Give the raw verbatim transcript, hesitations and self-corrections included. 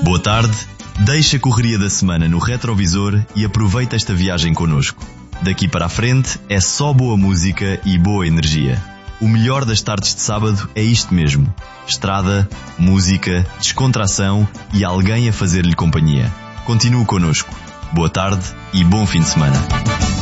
Boa tarde, deixa a correria da semana no retrovisor e aproveita esta viagem connosco. Daqui para a frente é só boa música e boa energia. O melhor das tardes de sábado é isto mesmo. Estrada, música, descontração e alguém a fazer-lhe companhia. Continue connosco. Boa tarde e bom fim de semana.